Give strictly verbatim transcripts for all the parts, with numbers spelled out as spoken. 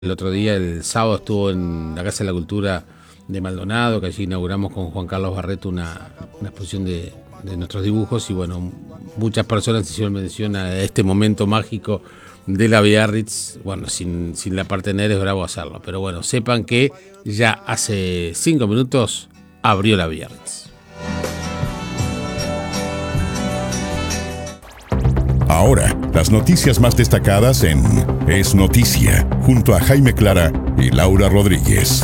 El otro día, el sábado, estuvo en la Casa de la Cultura de Maldonado, que allí inauguramos con Juan Carlos Barreto una, una exposición de, de nuestros dibujos y bueno, muchas personas hicieron mención a este momento mágico de la Biarritz. Bueno, sin, sin la partener es bravo hacerlo, pero bueno, sepan que ya hace cinco minutos abrió la Biarritz. Ahora, las noticias más destacadas en Es Noticia, junto a Jaime Clara y Laura Rodríguez.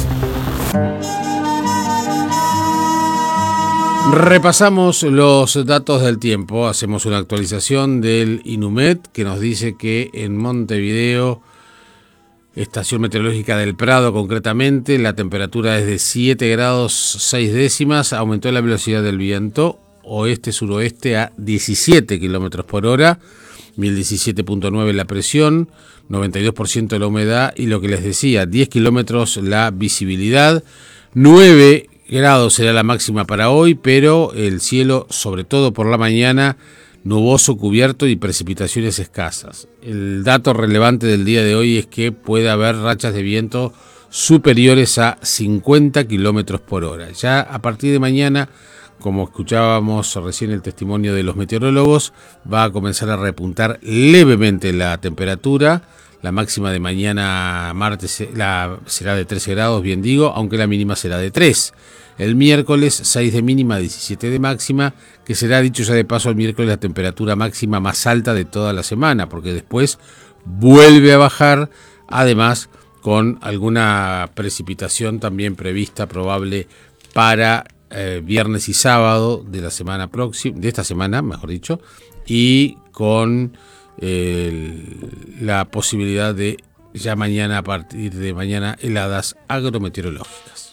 Repasamos los datos del tiempo, hacemos una actualización del INUMED que nos dice que en Montevideo, estación meteorológica del Prado concretamente, la temperatura es de siete grados seis décimas, aumentó la velocidad del viento oeste-suroeste a diecisiete kilómetros por hora, mil diecisiete punto nueve la presión, noventa y dos por ciento la humedad y lo que les decía, diez kilómetros la visibilidad, nueve grados será la máxima para hoy, pero el cielo, sobre todo por la mañana, nuboso, cubierto y precipitaciones escasas. El dato relevante del día de hoy es que puede haber rachas de viento superiores a cincuenta kilómetros por hora. Ya a partir de mañana, como escuchábamos recién el testimonio de los meteorólogos, va a comenzar a repuntar levemente la temperatura. La máxima de mañana martes la, será de trece grados, bien digo, aunque la mínima será de tres. El miércoles seis de mínima, diecisiete de máxima, que será, dicho ya de paso, el miércoles la temperatura máxima más alta de toda la semana, porque después vuelve a bajar, además con alguna precipitación también prevista, probable para Eh, viernes y sábado de la semana próxima, de esta semana, mejor dicho, y con eh, la posibilidad de ya mañana, a partir de mañana, heladas agrometeorológicas.